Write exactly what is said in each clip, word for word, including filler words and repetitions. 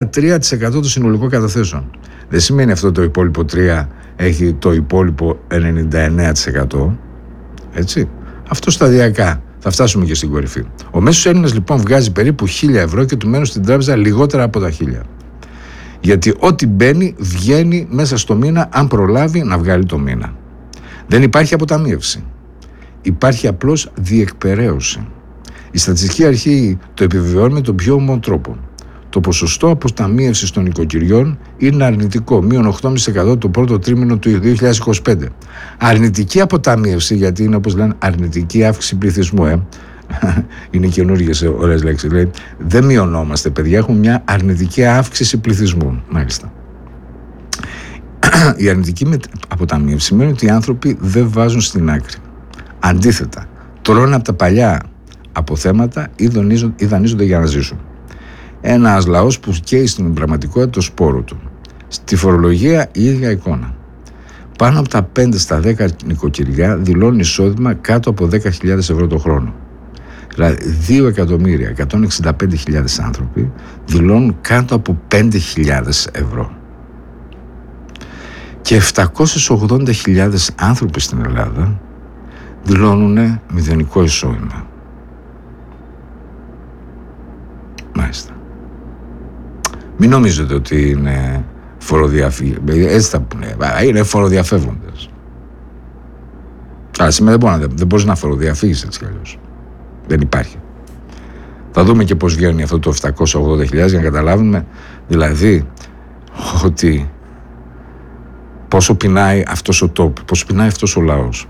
τρία τοις εκατό των συνολικών καταθέσεων. Δεν σημαίνει αυτό το υπόλοιπο τρία έχει το υπόλοιπο ενενήντα εννέα τοις εκατό. Έτσι. Αυτό σταδιακά. Θα φτάσουμε και στην κορυφή. Ο μέσος Έλληνας λοιπόν βγάζει περίπου χίλια ευρώ και του μένουν στην τράπεζα λιγότερα από τα χίλια. Γιατί ό,τι μπαίνει βγαίνει μέσα στο μήνα, αν προλάβει να βγάλει το μήνα. Δεν υπάρχει αποταμίευση. Υπάρχει απλώς διεκπεραίωση. Η Στατιστική Αρχή το επιβεβαιώνει με τον πιο ομό τρόπο. Το ποσοστό αποταμίευσης των νοικοκυριών είναι αρνητικό, μείον οκτώ κόμμα πέντε τοις εκατό το πρώτο τρίμηνο του δύο χιλιάδες είκοσι πέντε. Αρνητική αποταμίευση, γιατί είναι όπως λένε αρνητική αύξηση πληθυσμού, ε. είναι καινούργιες ωραίες λέξεις. Λέει, δεν μειωνόμαστε, παιδιά, έχουμε μια αρνητική αύξηση πληθυσμού. Μάλιστα. Η αρνητική αποταμίευση σημαίνει ότι οι άνθρωποι δεν βάζουν στην άκρη. Αντίθετα, τρώνε από τα παλιά αποθέματα ή δανείζονται για να ζήσουν. Ένας λαός που καίει στην πραγματικότητα το σπόρο του. Στη φορολογία η ίδια εικόνα. Πάνω από τα πέντε στα δέκα νοικοκυριά δηλώνουν εισόδημα κάτω από δέκα χιλιάδες ευρώ το χρόνο. Δηλαδή δύο εκατομμύρια εκατόν εξήντα πέντε χιλιάδες άνθρωποι δηλώνουν κάτω από πέντε χιλιάδες ευρώ. Και επτακόσιες ογδόντα χιλιάδες άνθρωποι στην Ελλάδα δηλώνουν μηδενικό εισόδημα. Μάλιστα. Μην νομίζετε ότι είναι φοροδιαφύγοντες. Έτσι θα πούνε. Είναι φοροδιαφεύγοντες. Αλλά σήμερα δεν, μπορεί να, δεν μπορείς να φοροδιαφύγεις έτσι κι αλλιώς. Δεν υπάρχει. Θα δούμε και πώς βγαίνει αυτό το επτακόσιες ογδόντα χιλιάδες για να καταλάβουμε δηλαδή ότι πόσο πεινάει αυτός ο τόπος, πόσο πεινάει αυτός ο λαός.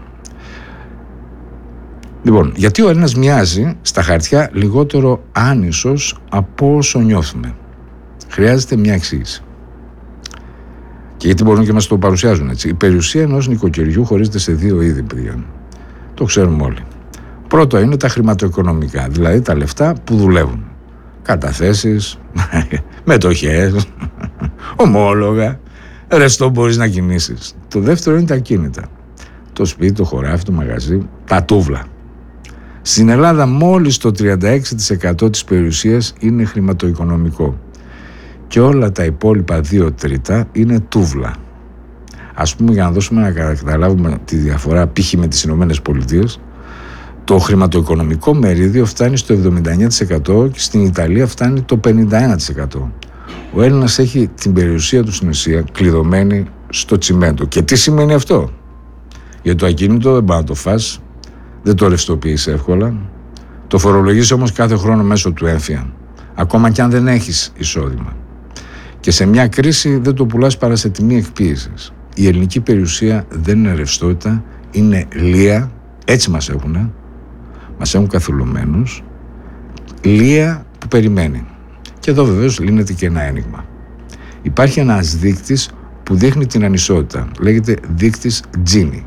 Λοιπόν, γιατί ο Έλληνας μοιάζει στα χαρτιά λιγότερο άνισος από όσο νιώθουμε. Χρειάζεται μια εξήγηση. Και γιατί μπορούν και μας το παρουσιάζουν έτσι. Η περιουσία ενός νοικοκυριού χωρίζεται σε δύο είδη, παιδιά. Το ξέρουμε όλοι. Πρώτο είναι τα χρηματοοικονομικά, δηλαδή τα λεφτά που δουλεύουν. Καταθέσεις, μετοχές, ομόλογα, ρεστό μπορείς να κινήσεις. Το δεύτερο είναι τα ακίνητα. Το σπίτι, το χωράφι, το μαγαζί, τα τούβλα. Στην Ελλάδα μόλις το τριάντα έξι τοις εκατό της περιουσίας είναι χρηματοοικονομικό και όλα τα υπόλοιπα δύο τρίτα είναι τούβλα. Ας πούμε, για να δώσουμε να καταλάβουμε τη διαφορά π.χ. με τις Ηνωμένες Πολιτείες, το χρηματοοικονομικό μερίδιο φτάνει στο εβδομήντα εννέα τοις εκατό και στην Ιταλία φτάνει το πενήντα ένα τοις εκατό. Ο Έλληνας έχει την περιουσία του στην ουσία κλειδωμένη στο τσιμέντο. Και τι σημαίνει αυτό? Για το ακίνητο δεν πάει να το φας, δεν το ρευστοποιείς εύκολα, το φορολογείς όμως κάθε χρόνο μέσω του έμφυα, ακόμα και αν δεν έχεις εισόδημα. Και σε μια κρίση δεν το πουλάς παρά σε τιμή εκποίησης. Η ελληνική περιουσία δεν είναι ρευστότητα, είναι λία, έτσι μας έχουνε, μας έχουν καθυλωμένους, λία που περιμένει. Και εδώ βεβαίως λύνεται και ένα ένιγμα. Υπάρχει ένας δείκτης που δείχνει την ανισότητα, λέγεται δείκτης Τζίνι.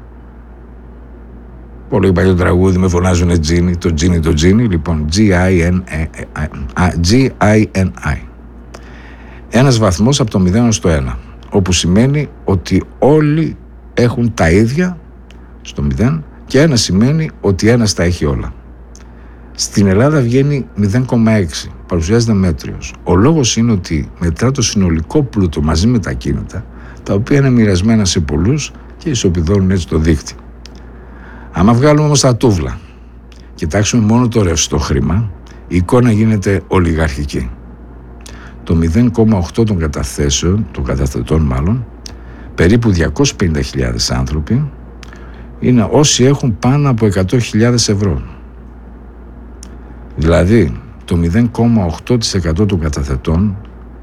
Πολύ παλιό τραγούδι με φωνάζουν Τζίνι, το Τζίνι, το Τζίνι, λοιπόν τζι άι εν άι. Ένας βαθμός από το μηδέν στο ένα, όπου σημαίνει ότι όλοι έχουν τα ίδια στο μηδέν και ένα σημαίνει ότι ένας τα έχει όλα. Στην Ελλάδα βγαίνει μηδέν κόμμα έξι, παρουσιάζεται μέτριος. Ο λόγος είναι ότι μετρά το συνολικό πλούτο μαζί με τα ακίνητα, τα οποία είναι μοιρασμένα σε πολλούς και ισοπηδώνουν έτσι το δείκτη. Άμα βγάλουμε όμως τα τούβλα, κοιτάξουμε μόνο το ρευστό χρήμα, η εικόνα γίνεται ολιγαρχική. Το μηδέν κόμμα οκτώ των καταθέσεων, των καταθετών μάλλον, περίπου διακόσιες πενήντα χιλιάδες άνθρωποι, είναι όσοι έχουν πάνω από εκατό χιλιάδες ευρώ. Δηλαδή, το μηδέν κόμμα οκτώ τοις εκατό των καταθετών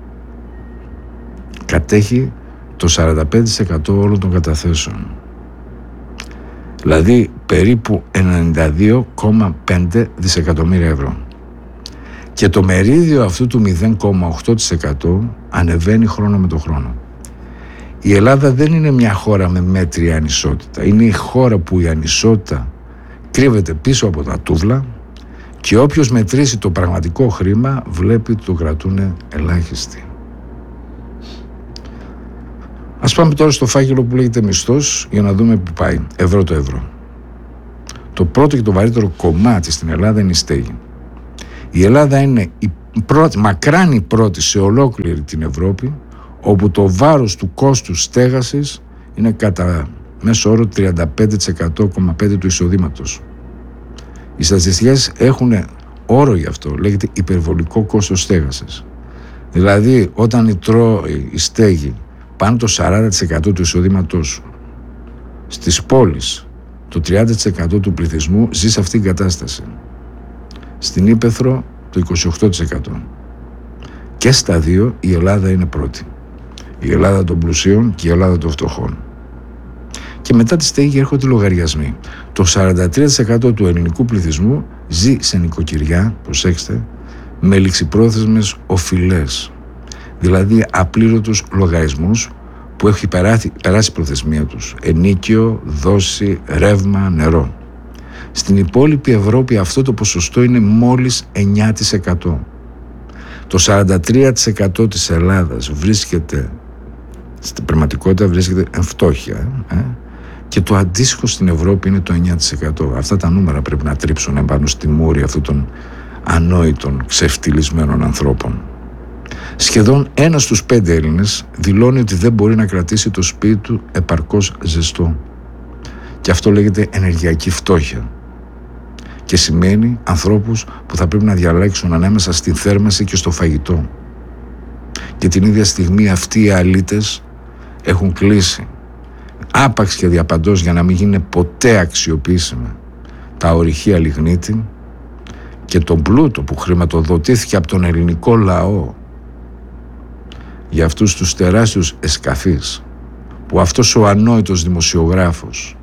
κατέχει το σαράντα πέντε τοις εκατό όλων των καταθέσεων. Δηλαδή, περίπου ενενήντα δύο κόμμα πέντε δισεκατομμύρια ευρώ. Και το μερίδιο αυτού του μηδέν κόμμα οκτώ τοις εκατό ανεβαίνει χρόνο με το χρόνο. Η Ελλάδα δεν είναι μια χώρα με μέτρια ανισότητα. Είναι η χώρα που η ανισότητα κρύβεται πίσω από τα τούβλα και όποιος μετρήσει το πραγματικό χρήμα βλέπει ότι το κρατούν ελάχιστοι. Ας πάμε τώρα στο φάκελο που λέγεται μισθός για να δούμε που πάει. Ευρώ το ευρώ. Το πρώτο και το βαρύτερο κομμάτι στην Ελλάδα είναι η στέγη. Η Ελλάδα είναι η πρώτη, μακράν η πρώτη σε ολόκληρη την Ευρώπη, όπου το βάρος του κόστους στέγασης είναι κατά μέσο όρο τριάντα πέντε κόμμα πέντε τοις εκατό του εισοδήματος. Οι στατιστικές έχουν όρο γι' αυτό, λέγεται υπερβολικό κόστος στέγασης. Δηλαδή, όταν η, τρό, η στέγη πάνε το σαράντα τοις εκατό του εισοδήματός σου, στις πόλεις το τριάντα τοις εκατό του πληθυσμού ζει σε αυτήν την κατάσταση. Στην Ύπαιθρο το είκοσι οκτώ τοις εκατό. Και στα δύο η Ελλάδα είναι πρώτη. Η Ελλάδα των πλουσίων και η Ελλάδα των φτωχών. Και μετά τη στέγη έρχονται οι λογαριασμοί. Το σαράντα τρία τοις εκατό του ελληνικού πληθυσμού ζει σε νοικοκυριά, προσέξτε, με ληξιπρόθεσμες οφειλές. Δηλαδή απλήρωτους λογαριασμούς που έχει περάσει, περάσει η προθεσμία τους. Ενίκιο, δόση, ρεύμα, νερό. Στην υπόλοιπη Ευρώπη αυτό το ποσοστό είναι μόλις εννιά τοις εκατό. Το σαράντα τρία τοις εκατό της Ελλάδας βρίσκεται, στην πραγματικότητα βρίσκεται εν φτώχεια, ε? Και το αντίστοιχο στην Ευρώπη είναι το εννιά τοις εκατό. Αυτά τα νούμερα πρέπει να τρίψουν επάνω στη μούρη αυτών των ανόητων, ξεφτυλισμένων ανθρώπων. Σχεδόν ένας στους πέντε Έλληνες δηλώνει ότι δεν μπορεί να κρατήσει το σπίτι του επαρκώς ζεστό. Και αυτό λέγεται ενεργειακή φτώχεια. Και σημαίνει ανθρώπους που θα πρέπει να διαλέξουν ανάμεσα στην θέρμανση και στο φαγητό. Και την ίδια στιγμή αυτοί οι αλήτες έχουν κλείσει άπαξ και διαπαντός, για να μην γίνει ποτέ αξιοποιήσιμα, τα ορυχεία λιγνίτη και τον πλούτο που χρηματοδοτήθηκε από τον ελληνικό λαό για αυτούς τους τεράστιους εσκαφείς που αυτός ο ανόητος δημοσιογράφος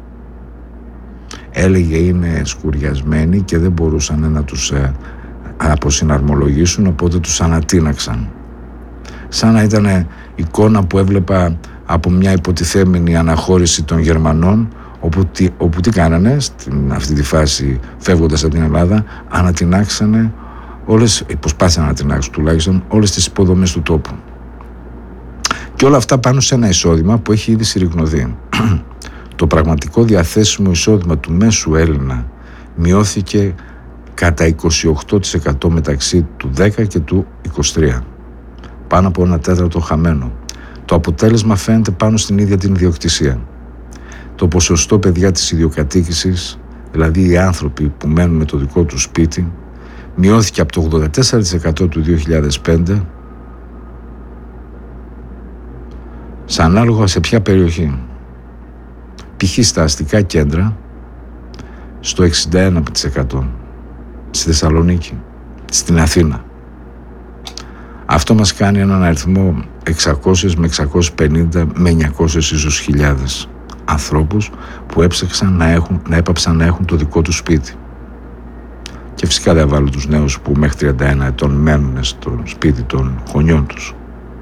έλεγε είναι σκουριασμένοι και δεν μπορούσαν να τους ε, αποσυναρμολογήσουν, οπότε τους ανατείναξαν. Σαν να ήταν εικόνα που έβλεπα από μια υποτιθέμενη αναχώρηση των Γερμανών, όπου τι, όπου τι κάνανε στην αυτή τη φάση, φεύγοντας από την Ελλάδα, ανατινάξανε όλες, προσπάθησαν να ανατινάξουν τουλάχιστον όλες τις υποδομές του τόπου. Και όλα αυτά πάνω σε ένα εισόδημα που έχει ήδη συρριγνωθεί. Το πραγματικό διαθέσιμο εισόδημα του μέσου Έλληνα μειώθηκε κατά είκοσι οκτώ τοις εκατό μεταξύ του δέκα και του είκοσι τρία. Πάνω από ένα τέταρτο χαμένο. Το αποτέλεσμα φαίνεται πάνω στην ίδια την ιδιοκτησία. Το ποσοστό παιδιά της ιδιοκατοίκησης, δηλαδή οι άνθρωποι που μένουν με το δικό τους σπίτι, μειώθηκε από το ογδόντα τέσσερα τοις εκατό του δύο χιλιάδες πέντε σε ανάλογα σε ποια περιοχή. Π.χ. στα αστικά κέντρα στο εξήντα ένα τοις εκατό, στη Θεσσαλονίκη, στην Αθήνα. Αυτό μας κάνει έναν αριθμό εξακόσιες με εξακόσιες πενήντα με εννιακόσιες ίσως χιλιάδες ανθρώπους που έψαξαν να έχουν, να έπαψαν να έχουν το δικό τους σπίτι. Και φυσικά δεν βάλω τους νέους που μέχρι τριάντα ένα ετών μένουν στο σπίτι των γονιών τους.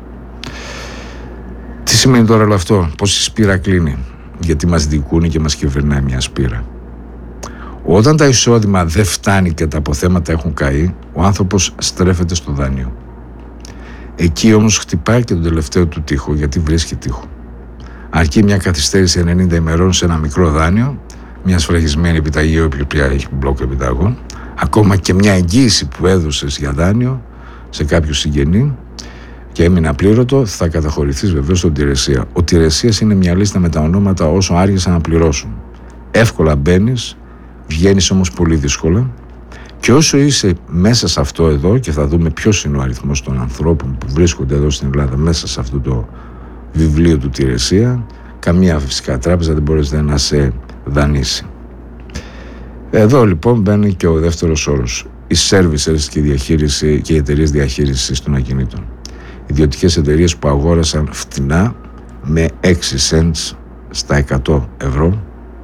Τι σημαίνει τώρα όλο αυτό? Πώς η σπήρα κλείνει? Γιατί μας δικούνει και μας κυβερνάει μια σπήρα. Όταν τα εισόδημα δεν φτάνει και τα αποθέματα έχουν καεί, ο άνθρωπος στρέφεται στο δάνειο. Εκεί όμως χτυπάει και τον τελευταίο του τοίχο, γιατί βρίσκει τοίχο. Αρκεί μια καθυστέρηση ενενήντα ημερών σε ένα μικρό δάνειο, μια σφραγισμένη επιταγή η οποία έχει μπλοκ επιταγών, ακόμα και μια εγγύηση που έδωσες για δάνειο σε κάποιο συγγενή και έμεινε απλήρωτο, θα καταχωρηθείς βεβαίως στον Τηρεσία. Ο Τηρεσίας είναι μια λίστα με τα ονόματα όσων άργησαν να πληρώσουν. Εύκολα μπαίνεις, βγαίνεις όμως πολύ δύσκολα. Και όσο είσαι μέσα σε αυτό εδώ, και θα δούμε ποιος είναι ο αριθμός των ανθρώπων που βρίσκονται εδώ στην Ελλάδα μέσα σε αυτό το βιβλίο του Τηρεσία, καμία φυσικά τράπεζα δεν μπορεί να σε δανείσει. Εδώ λοιπόν μπαίνει και ο δεύτερος όρος, οι servicers και η, διαχείριση, και οι εταιρείες διαχείρισης των ακινήτων. Ιδιωτικές εταιρείες που αγόρασαν φτηνά με έξι cents στα εκατό ευρώ,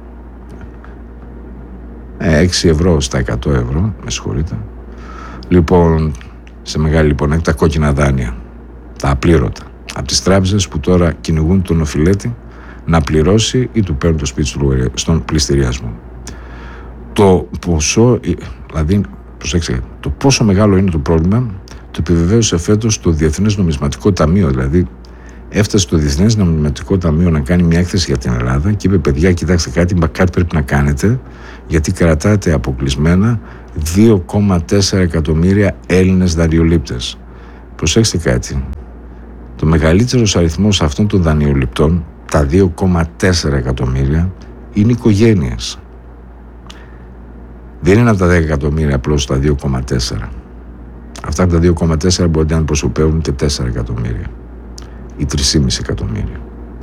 έξι ευρώ στα εκατό ευρώ, με συγχωρείτε. Λοιπόν, σε μεγάλη λοιπόν, τα κόκκινα δάνεια, τα απλήρωτα, από τις τράπεζες που τώρα κυνηγούν τον οφειλέτη να πληρώσει ή του παίρνουν το σπίτι του στον πληστηριασμό. Το ποσό, δηλαδή, προσέξτε, το πόσο μεγάλο είναι το πρόβλημα, το επιβεβαίωσε φέτος το Διεθνές Νομισματικό Ταμείο. Δηλαδή, έφτασε το Διεθνές Νομισματικό Ταμείο να κάνει μια έκθεση για την Ελλάδα και είπε: παιδιά, κοιτάξτε κάτι, κάτι πρέπει να κάνετε, γιατί κρατάτε αποκλεισμένα δύο κόμμα τέσσερα εκατομμύρια Έλληνες δανειολήπτες. Προσέξτε κάτι. Το μεγαλύτερος αριθμός αυτών των δανειοληπτών, τα δύο κόμμα τέσσερα εκατομμύρια, είναι οικογένειες. Δεν είναι από τα δέκα εκατομμύρια απλώς τα δύο κόμμα τέσσερα. Αυτά από τα δύο κόμμα τέσσερα μπορεί να αντιπροσωπεύουν και τέσσερα εκατομμύρια ή τρία κόμμα πέντε εκατομμύρια.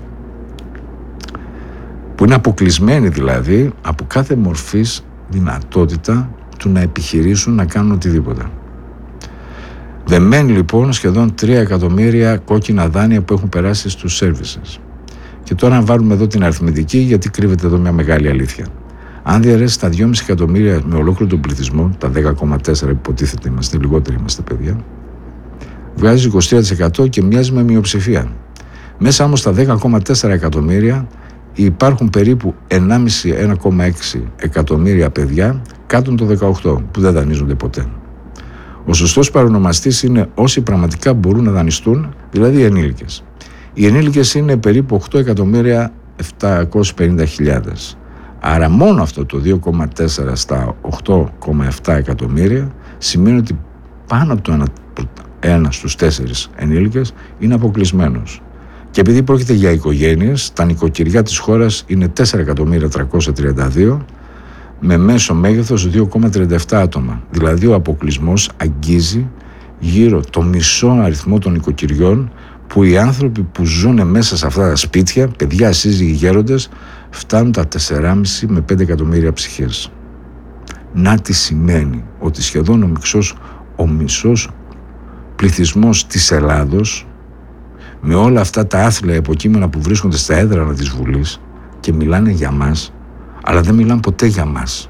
Που είναι αποκλεισμένοι δηλαδή από κάθε μορφής δυνατότητα του να επιχειρήσουν να κάνουν οτιδήποτε. Δεμένει λοιπόν σχεδόν τρία εκατομμύρια κόκκινα δάνεια που έχουν περάσει στους services. Και τώρα να βάλουμε εδώ την αριθμητική, γιατί κρύβεται εδώ μια μεγάλη αλήθεια. Αν διαρρέσει τα δυόμισι εκατομμύρια με ολόκληρο τον πληθυσμό, τα δέκα κόμμα τέσσερα υποτίθεται είμαστε, λιγότεροι είμαστε παιδιά, βγάζει είκοσι τρία τοις εκατό και μοιάζει με μειοψηφία. Μέσα όμως στα δέκα κόμμα τέσσερα εκατομμύρια υπάρχουν περίπου ένα κόμμα έξι εκατομμύρια παιδιά κάτω των δεκαοκτώ που δεν δανείζονται ποτέ. Ο σωστός παρονομαστής είναι όσοι πραγματικά μπορούν να δανειστούν, δηλαδή οι ενήλικες. Οι ενήλικες είναι περίπου οκτώ εκατομμύρια επτακόσιες πενήντα χιλιάδες. Άρα μόνο αυτό το δύο κόμμα τέσσερα στα οκτώ κόμμα επτά εκατομμύρια σημαίνει ότι πάνω από το ένα, ένα στους τέσσερις ενήλικες είναι αποκλεισμένος. Και επειδή πρόκειται για οικογένειες, τα νοικοκυριά της χώρας είναι τέσσερα εκατομμύρια τριακόσια τριάντα δύο με μέσο μέγεθος δύο κόμμα τριάντα επτά άτομα. Δηλαδή ο αποκλεισμός αγγίζει γύρω το μισό αριθμό των νοικοκυριών που οι άνθρωποι που ζουν μέσα σε αυτά τα σπίτια, παιδιά, σύζυγοι, γέροντες, φτάνουν τα τέσσερα κόμμα πέντε με πέντε εκατομμύρια ψυχές. Να τι σημαίνει ότι σχεδόν ο μισός, ο μισός πληθυσμός της Ελλάδος, με όλα αυτά τα άθλια υποκείμενα που βρίσκονται στα έδρανα της Βουλής και μιλάνε για μας, αλλά δεν μιλάνε ποτέ για μας.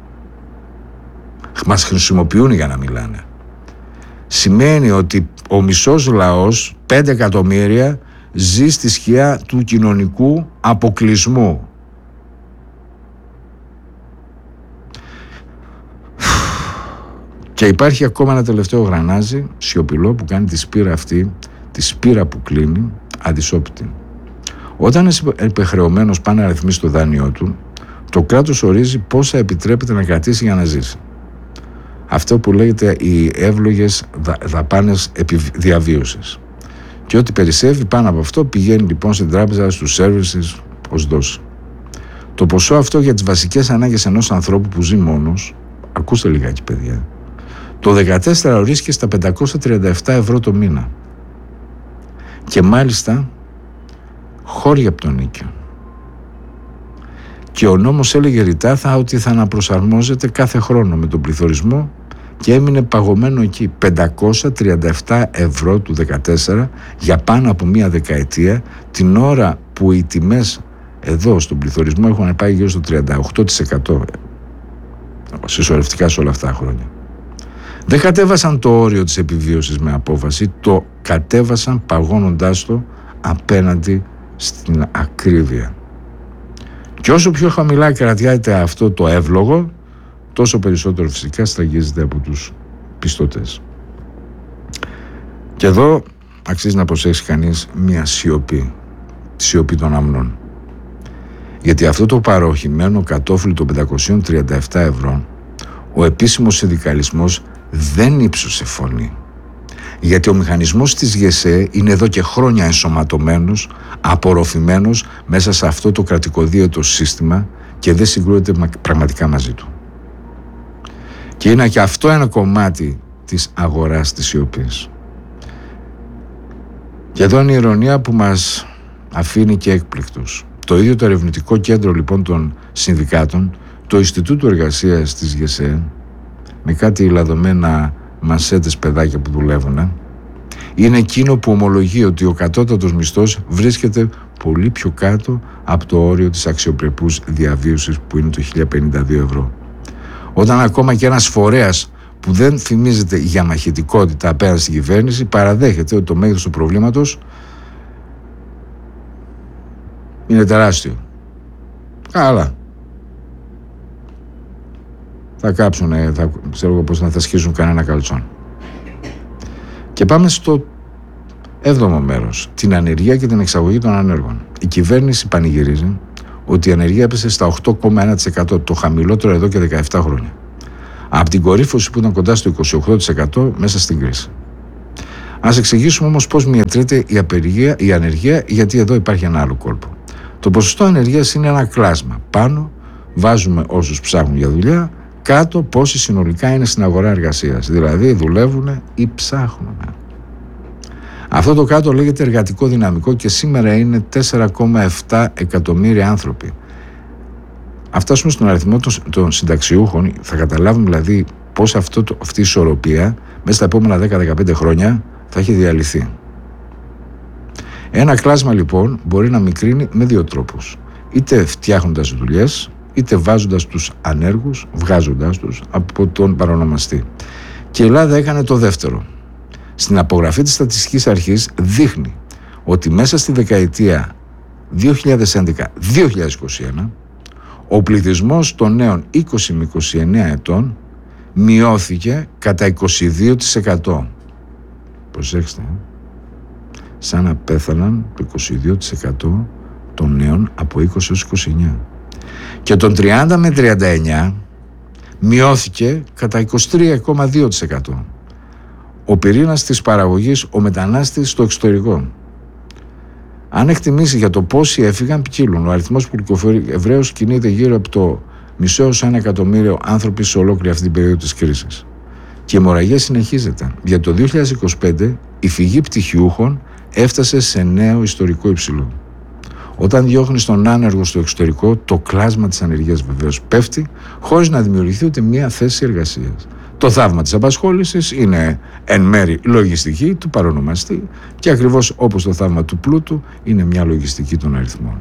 Μας χρησιμοποιούν για να μιλάνε. Σημαίνει ότι ο μισός λαός, πέντε εκατομμύρια, ζει στη σκιά του κοινωνικού αποκλεισμού. Και υπάρχει ακόμα ένα τελευταίο γρανάζι σιωπηλό που κάνει τη σπήρα αυτή, τη σπήρα που κλείνει, αδυσόπιτη. Όταν είσαι υπερχρεωμένος πάνω να ρυθμίσει το δάνειό του, το κράτος ορίζει πόσα επιτρέπεται να κρατήσει για να ζήσει. Αυτό που λέγεται οι εύλογες δαπάνες διαβίωσης. Και ό,τι περισσεύει πάνω από αυτό πηγαίνει λοιπόν στην τράπεζα, στους services, ως δόση. Το ποσό αυτό για τις βασικές ανάγκες ενός ανθρώπου που ζει μόνος, ακούστε λιγάκι παιδιά, το δεκατέσσερα ορίστηκε στα πεντακόσια τριάντα επτά ευρώ το μήνα. Και μάλιστα χώρια από τον νίκιο. Και ο νόμος έλεγε ρητά θα, ότι θα αναπροσαρμόζεται κάθε χρόνο με τον πληθωρισμό και έμεινε παγωμένο εκεί πεντακόσια τριάντα επτά ευρώ του δεκατέσσερα για πάνω από μία δεκαετία, την ώρα που οι τιμές εδώ στον πληθωρισμό έχουν πάει γύρω στο τριάντα οκτώ τοις εκατό συσσωρευτικά σε όλα αυτά τα χρόνια. Δεν κατέβασαν το όριο της επιβίωσης με απόφαση, το κατέβασαν παγώνοντάς το απέναντι στην ακρίβεια. Και όσο πιο χαμηλά κρατιάται αυτό το εύλογο, τόσο περισσότερο φυσικά στραγγίζεται από τους πιστωτές. Και εδώ αξίζει να προσέξει κανείς μια σιωπή, τη σιωπή των αμνών. Γιατί αυτό το παροχημένο κατόφλι των πεντακόσια τριάντα επτά ευρώ, ο επίσημος συνδικαλισμός δεν ύψωσε φωνή. Γιατί ο μηχανισμός της ΓΕΣΕ είναι εδώ και χρόνια ενσωματωμένος, απορροφημένος μέσα σε αυτό το κρατικοδίαιτο σύστημα και δεν συγκρούεται πραγματικά μαζί του. Και είναι και αυτό ένα κομμάτι της αγοράς της σιωπής. Και εδώ είναι η ηρωνία που μας αφήνει και έκπληκτος. Το ίδιο το ερευνητικό κέντρο λοιπόν των συνδικάτων, το Ινστιτούτο Εργασίας της ΓΕΣΕ, με κάτι λαδωμένα μασέτες παιδάκια που δουλεύουν, είναι εκείνο που ομολογεί ότι ο κατώτατος μισθός βρίσκεται πολύ πιο κάτω από το όριο της αξιοπρεπούς διαβίωσης που είναι το χίλια πενήντα δύο ευρώ. Όταν ακόμα και ένας φορέας που δεν φημίζεται για μαχητικότητα απέναντι στην κυβέρνηση παραδέχεται ότι το μέγεθος του προβλήματος είναι τεράστιο. Καλά. Θα κάψουν, θα, ξέρω πώς να θα σχίσουν κανένα καλτσόν. Και πάμε στο έβδομο μέρος, την ανεργία και την εξαγωγή των ανέργων. Η κυβέρνηση πανηγυρίζει ότι η ανεργία έπεσε στα οκτώ κόμμα ένα τοις εκατό, το χαμηλότερο εδώ και δεκαεπτά χρόνια. από την κορύφωση που ήταν κοντά στο είκοσι οκτώ τοις εκατό μέσα στην κρίση. Ας εξηγήσουμε όμως πώς μετρείται η, απεργία, η ανεργία, γιατί εδώ υπάρχει ένα άλλο κόλπο. Το ποσοστό ανεργίας είναι ένα κλάσμα. Πάνω βάζουμε όσους ψάχνουν για δουλειά, κάτω πόσοι συνολικά είναι στην αγορά εργασίας. Δηλαδή δουλεύουν ή ψάχνουν. Αυτό το κάτω λέγεται εργατικό δυναμικό και σήμερα είναι τέσσερα κόμμα επτά εκατομμύρια άνθρωποι. Αν φτάσουμε στον αριθμό των, των συνταξιούχων, θα καταλάβουμε δηλαδή πώς αυτό, αυτή η ισορροπία μέσα στα επόμενα δέκα με δεκαπέντε χρόνια θα έχει διαλυθεί. Ένα κλάσμα λοιπόν μπορεί να μικρύνει με δύο τρόπους. Είτε φτιάχνοντας δουλειές, είτε βάζοντας τους ανέργους, βγάζοντας τους από τον παρονομαστή. Και η Ελλάδα έκανε το δεύτερο. Στην απογραφή της Στατιστικής Αρχής δείχνει ότι μέσα στη δεκαετία δύο χιλιάδες έντεκα με δύο χιλιάδες είκοσι ένα ο πληθυσμός των νέων είκοσι με είκοσι εννέα ετών μειώθηκε κατά είκοσι δύο τοις εκατό. Προσέξτε, σαν να πέθαναν το είκοσι δύο τοις εκατό των νέων από είκοσι έως είκοσι εννέα. Και των τριάντα με τριάντα εννέα μειώθηκε κατά είκοσι τρία κόμμα δύο τοις εκατό. Ο πυρήνας της παραγωγής, ο μετανάστης στο εξωτερικό. Αν εκτιμήσει για το πόσοι έφυγαν, ποικίλουν. Ο αριθμός που κυκλοφορεί ευρέως κινείται γύρω από το μισό έως ένα εκατομμύριο άνθρωποι σε ολόκληρη αυτή την περίοδο της κρίσης. Και η αιμορραγία συνεχίζεται. Για το δύο χιλιάδες είκοσι πέντε η φυγή πτυχιούχων έφτασε σε νέο ιστορικό υψηλό. Όταν διώχνεις τον άνεργο στο εξωτερικό, το κλάσμα της ανεργίας βεβαίως πέφτει, χωρίς να δημιουργηθεί ούτε μία θέση εργασίας. Το θαύμα της απασχόλησης είναι εν μέρη λογιστική του παρονομαστή και ακριβώς όπως το θαύμα του πλούτου είναι μια λογιστική των αριθμών.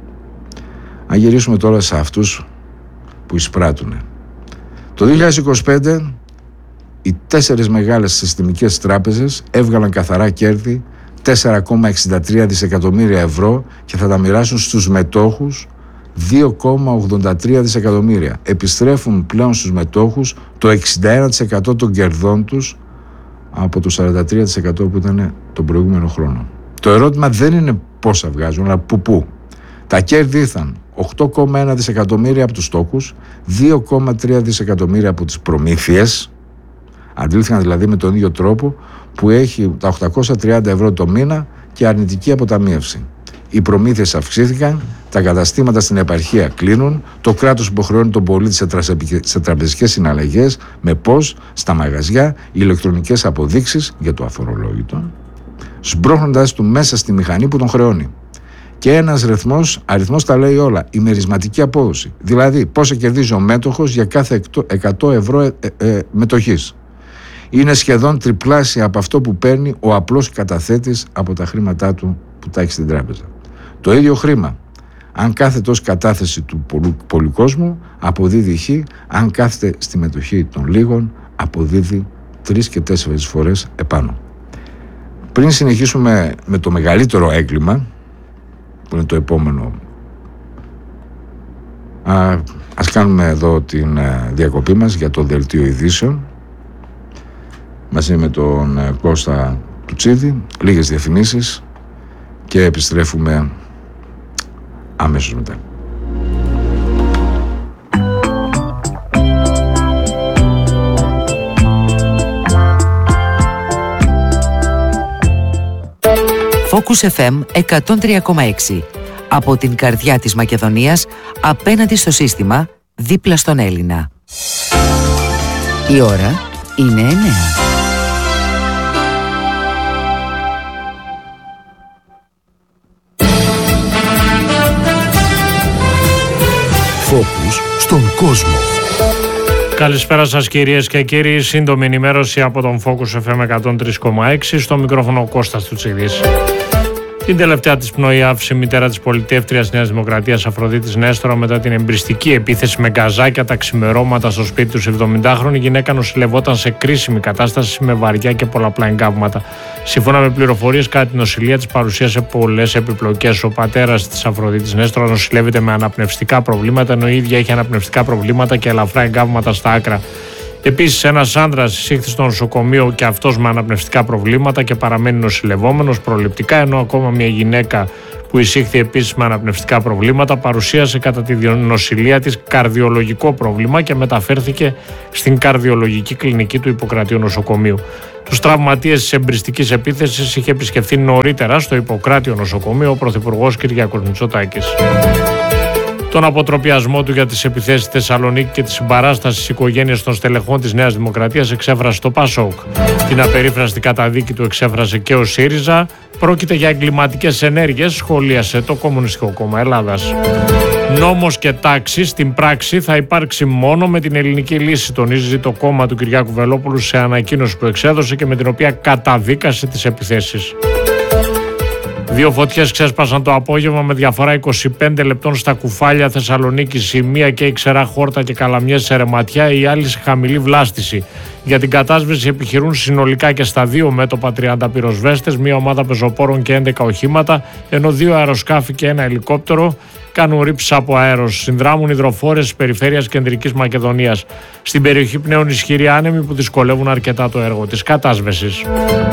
Αν γυρίσουμε τώρα σε αυτούς που εισπράττουν. Το δύο χιλιάδες είκοσι πέντε οι τέσσερις μεγάλες συστημικές τράπεζες έβγαλαν καθαρά κέρδη τέσσερα κόμμα εξήντα τρία δισεκατομμύρια ευρώ και θα τα μοιράσουν στους μετόχους δύο κόμμα ογδόντα τρία δισεκατομμύρια. Επιστρέφουν πλέον στους μετόχους το εξήντα ένα τοις εκατό των κερδών τους από το σαράντα τρία τοις εκατό που ήταν τον προηγούμενο χρόνο. Το ερώτημα δεν είναι πόσα βγάζουν, αλλά που πού. Τα κέρδη ήρθαν οκτώ κόμμα ένα δισεκατομμύρια από τους στόχους, δύο κόμμα τρία δισεκατομμύρια από τις προμήθειες. Αντλήθηκαν δηλαδή με τον ίδιο τρόπο που έχει τα οκτακόσια τριάντα ευρώ το μήνα και αρνητική αποταμίευση. Οι προμήθειες αυξήθηκαν, τα καταστήματα στην επαρχία κλείνουν, το κράτος υποχρεώνει τον πολίτη σε τραπεζικές συναλλαγές, με πώς, στα μαγαζιά, ηλεκτρονικές αποδείξεις για το αφορολόγητο, σμπρώχνοντας του μέσα στη μηχανή που τον χρεώνει. Και ένας ρυθμός, αριθμός τα λέει όλα, η μερισματική απόδοση. Δηλαδή, πόσο κερδίζει ο μέτοχος για κάθε εκατό ευρώ ε, ε, μετοχής. Είναι σχεδόν τριπλάσια από αυτό που παίρνει ο απλός καταθέτης από τα χρήματά του που τα έχει στην τράπεζα. Το ίδιο χρήμα, αν κάθεται ως κατάθεση του πολλού, πολλού κόσμου, αποδίδει χ, αν κάθεται στη μετοχή των λίγων, αποδίδει τρεις και τέσσερις φορές επάνω. Πριν συνεχίσουμε με το μεγαλύτερο έγκλημα, που είναι το επόμενο, α, ας κάνουμε εδώ την διακοπή μας για το δελτίο ειδήσεων, μαζί με τον Κώστα Τουτσίδη, λίγες διαφημίσεις και επιστρέφουμε αμέσως μετά. Focus εφ εμ εκατόν τρία κόμμα έξι. Από την καρδιά της Μακεδονίας, απέναντι στο σύστημα, δίπλα στον Έλληνα. Η ώρα είναι εννέα. Focus στον κόσμο. Καλησπέρα σας κυρίες και κύριοι, σύντομη ενημέρωση από τον Focus εφ εμ εκατόν τρία κόμμα έξι, στο μικρόφωνο ο Κώστας Τουτσίδης. Την τελευταία της πνοή άφησε η μητέρα της πολιτεύτριας Νέας Δημοκρατίας Αφροδίτης Νέστορα μετά την εμπριστική επίθεση με γκαζάκια τα ξημερώματα στο σπίτι του. εβδομηντάχρονη γυναίκα νοσηλευόταν σε κρίσιμη κατάσταση με βαριά και πολλαπλά εγκάβματα. Σύμφωνα με πληροφορίες, κατά την νοσηλεία της παρουσίασε πολλές επιπλοκές. Ο πατέρας της Αφροδίτης Νέστορα νοσηλεύεται με αναπνευστικά προβλήματα, ενώ η ίδια έχει αναπνευστικά προβλήματα και ελαφρά εγκάβματα στα άκρα. Επίσης, ένας άντρας εισήχθη στο νοσοκομείο και αυτός με αναπνευστικά προβλήματα και παραμένει νοσηλευόμενος προληπτικά, ενώ ακόμα μια γυναίκα που εισήχθη επίσης με αναπνευστικά προβλήματα, παρουσίασε κατά τη νοσηλεία της καρδιολογικό πρόβλημα και μεταφέρθηκε στην καρδιολογική κλινική του Ιπποκρατείου νοσοκομείου. Τους τραυματίες της εμπριστικής επίθεσης είχε επισκεφθεί νωρίτερα στο Ιπποκράτιο νοσοκομείο ο Πρωθυπουργός Κυριάκος Μητσοτάκης. Τον αποτροπιασμό του για τις επιθέσεις στη Θεσσαλονίκη και τη συμπαράσταση στις οικογένειες των στελεχών της Νέας Δημοκρατίας εξέφρασε το ΠΑΣΟΚ. Την απερίφραστη καταδίκη του εξέφρασε και ο ΣΥΡΙΖΑ. Πρόκειται για εγκληματικές ενέργειες, σχολίασε το Κομμουνιστικό Κόμμα Ελλάδας. Νόμος και τάξη στην πράξη θα υπάρξει μόνο με την ελληνική λύση, τονίζει το κόμμα του Κυριάκου Βελόπουλου σε ανακοίνωση που εξέδωσε και με την οποία καταδίκασε τις επιθέσεις. Δύο φωτιές ξέσπασαν το απόγευμα με διαφορά είκοσι πέντε λεπτών στα Κουφάλια Θεσσαλονίκης. Η μία καίει ξερά χόρτα και καλαμιές σε ρεματιά, η άλλη σε χαμηλή βλάστηση. Για την κατάσβεση επιχειρούν συνολικά και στα δύο μέτωπα τριάντα πυροσβέστες, μία ομάδα πεζοπόρων και έντεκα οχήματα, ενώ δύο αεροσκάφη και ένα ελικόπτερο κάνουν ρήψεις από αέρος. Συνδράμουν υδροφόρες της περιφέρειας Κεντρικής Μακεδονίας. Στην περιοχή πνέουν ισχυροί άνεμοι που δυσκολεύουν αρκετά το έργο της κατάσβεσης.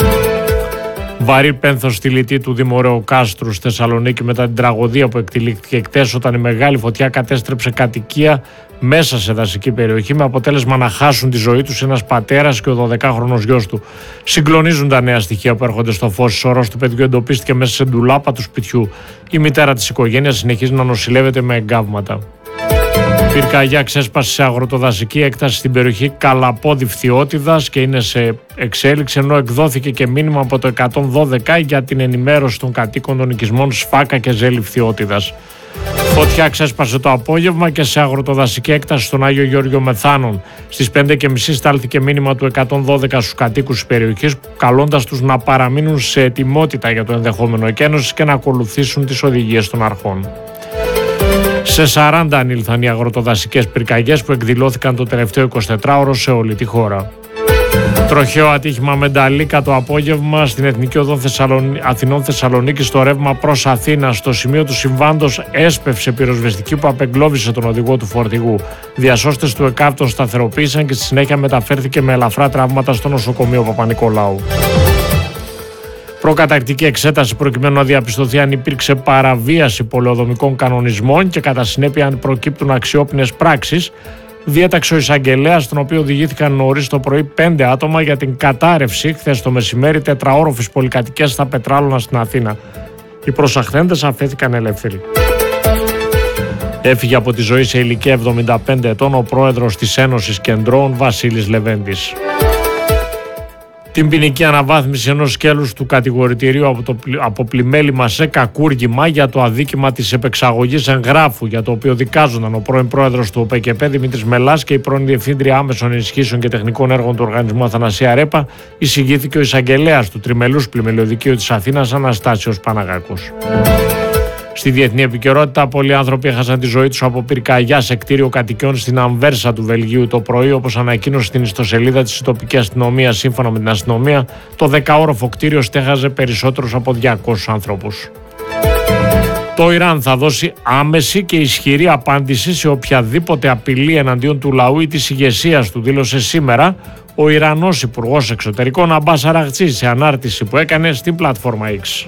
Βαρύ πένθος στη λιτή του Δημοραίου Κάστρου στη Θεσσαλονίκη μετά την τραγωδία που εκτελήχθηκε χτες όταν η μεγάλη φωτιά κατέστρεψε κατοικία μέσα σε δασική περιοχή με αποτέλεσμα να χάσουν τη ζωή τους ένας πατέρας και ο δωδεκάχρονος γιος του. Συγκλονίζουν τα νέα στοιχεία που έρχονται στο φως. Η σωρός του παιδιού εντοπίστηκε μέσα σε ντουλάπα του σπιτιού. Η μητέρα της οικογένειας συνεχίζει να νοσηλεύεται με εγκάβματα. Πυρκαγιά ξέσπασε σε αγροτοδασική έκταση στην περιοχή Καλαπόδη Φθιώτιδας και είναι σε εξέλιξη, ενώ εκδόθηκε και μήνυμα από το εκατόν δώδεκα για την ενημέρωση των κατοίκων των οικισμών Σφάκα και Ζέλη Φθιώτιδας. Φωτιά ξέσπασε το απόγευμα και σε αγροτοδασική έκταση στον Άγιο Γεώργιο Μεθάνων. Στις πέντε και μισή στάλθηκε μήνυμα του εκατόν δώδεκα στους κατοίκους της περιοχής, καλώντας τους να παραμείνουν σε ετοιμότητα για το ενδεχόμενο εκένωσης και να ακολουθήσουν τις οδηγίες των αρχών. Σε σαράντα ανήλθαν οι αγροτοδασικές πυρκαγιές που εκδηλώθηκαν το τελευταίο εικοσιτετράωρο σε όλη τη χώρα. Τροχαίο ατύχημα με νταλίκα το απόγευμα στην Εθνική Οδό Θεσσαλονί... Αθηνών Θεσσαλονίκη στο ρεύμα προς Αθήνα. Στο σημείο του συμβάντος έσπευσε πυροσβεστική που απεγκλώβησε τον οδηγό του φορτηγού. Διασώστες του ΕΚΑΒ τον σταθεροποίησαν και στη συνέχεια μεταφέρθηκε με ελαφρά τραύματα στο νοσοκομείο Παπα-Νικολάου. Προκαταρκτική εξέταση προκειμένου να διαπιστωθεί αν υπήρξε παραβίαση πολεοδομικών κανονισμών και κατά συνέπεια αν προκύπτουν αξιόπινες πράξεις, διέταξε ο εισαγγελέας, τον οποίο οδηγήθηκαν νωρίς το πρωί πέντε άτομα για την κατάρρευση χθες το μεσημέρι τετραόροφης πολυκατοικίας στα Πετράλωνα στην Αθήνα. Οι προσαχθέντες αφέθηκαν ελεύθεροι. Έφυγε από τη ζωή σε ηλικία εβδομήντα πέντε ετών ο πρόεδρος της Ένωσης Κεντρώων Βασίλης Λεβέντης. Την ποινική αναβάθμιση ενός σκέλους του κατηγορητηρίου από το από πλημέλημα σε κακούργημα για το αδίκημα της επεξαγωγής εγγράφου, για το οποίο δικάζονταν ο πρώην πρόεδρος του ΟΠΕΚΕΠΕ Δημήτρης Μελάς και η πρώην διευθύντρια άμεσων ενισχύσεων και τεχνικών έργων του οργανισμού Αθανασία Ρέπα, εισηγήθηκε ο εισαγγελέας του τριμελούς πλημελιωδικείου της Αθήνας Αναστάσιος Παναγάκος. Στη διεθνή επικαιρότητα, πολλοί άνθρωποι έχασαν τη ζωή τους από πυρκαγιά σε κτίριο κατοικιών στην Αμβέρσα του Βελγίου το πρωί, όπως ανακοίνωσε στην ιστοσελίδα της η τοπική αστυνομία. Σύμφωνα με την αστυνομία, το δεκαόροφο κτίριο στέγαζε περισσότερους από διακόσιους ανθρώπους. Το Ιράν θα δώσει άμεση και ισχυρή απάντηση σε οποιαδήποτε απειλή εναντίον του λαού ή της ηγεσίας του, δήλωσε σήμερα ο Ιρανός Υπουργός Εξωτερικών Αμπάς Αραγτζή σε ανάρτηση που έκανε στην πλατφόρμα X.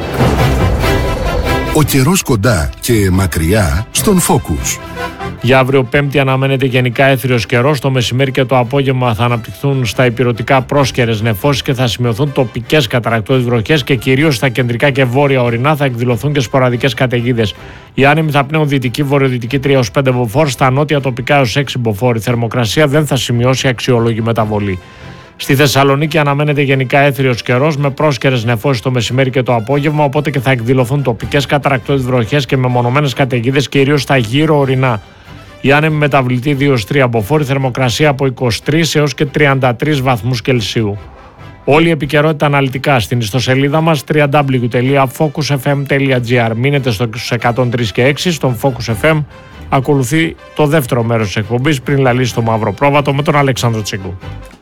Ο καιρός κοντά και μακριά στον Focus. Για αύριο Πέμπτη αναμένεται γενικά έθριος καιρός. Το μεσημέρι και το απόγευμα θα αναπτυχθούν στα ηπειρωτικά πρόσκαιρες νεφώσεις και θα σημειωθούν τοπικές καταρρακτώδεις βροχές και κυρίως στα κεντρικά και βόρεια ορεινά θα εκδηλωθούν και σποραδικές καταιγίδες. Οι άνεμοι θα πνέουν δυτική βορειοδυτική τρία έως πέντε μποφόρ, στα νότια τοπικά έως έξι μποφόρ. Η θερμοκρασία δεν θα σημειώσει αξιόλογη μεταβολή. Στη Θεσσαλονίκη αναμένεται γενικά έθριος καιρός με πρόσκαιρες νεφώσεις το μεσημέρι και το απόγευμα, οπότε και θα εκδηλωθούν τοπικές καταρρακτώδεις βροχές και μεμονωμένες καταιγίδες κυρίως στα γύρω ορεινά. Η άνεμη μεταβλητή δύο έως τρία μποφόρ, θερμοκρασία από είκοσι τρεις έως και τριάντα τρεις βαθμούς Κελσίου. Όλη η επικαιρότητα αναλυτικά στην ιστοσελίδα μας double-u double-u double-u τελεία focus f m τελεία g r. Μείνετε στους εκατόν τρία και έξι στον Focus εφ εμ. Ακολουθεί το δεύτερο μέρος της εκπομπής πριν λαλήσει το μαύρο πρόβατο με τον Αλέξανδρο Τσίγκου.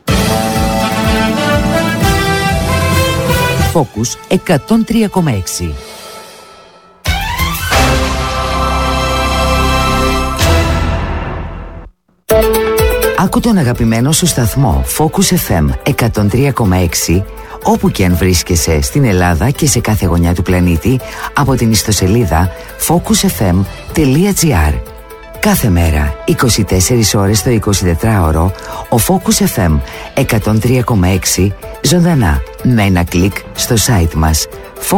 Focus εκατόν τρία κόμμα έξι. Άκου τον αγαπημένο σου σταθμό Focus εφ εμ εκατόν τρία κόμμα έξι όπου και αν βρίσκεσαι στην Ελλάδα και σε κάθε γωνιά του πλανήτη από την ιστοσελίδα focus f m τελεία g r. Κάθε μέρα, είκοσι τέσσερις ώρες το εικοσιτετράωρο, ο Focus εφ εμ εκατόν τρία κόμμα έξι ζωντανά με ένα κλικ στο site μας